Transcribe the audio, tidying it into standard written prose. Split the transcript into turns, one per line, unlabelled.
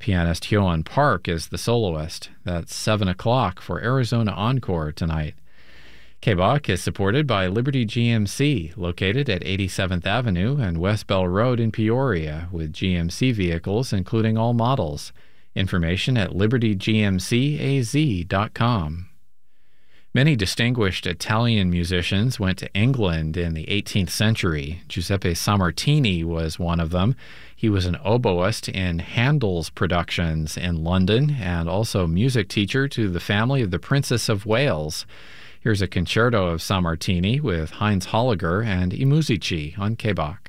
Pianist Hyoan Park is the soloist. That's 7 o'clock for Arizona Encore tonight. K-Bach is supported by Liberty GMC, located at 87th Avenue and West Bell Road in Peoria, with GMC vehicles including all models. Information at libertygmcaz.com. Many distinguished Italian musicians went to England in the 18th century. Giuseppe Sammartini was one of them. He was an oboist in Handel's productions in London and also music teacher to the family of the Princess of Wales. Here's a concerto of Sammartini with Heinz Holliger and I Musici on K-Bach.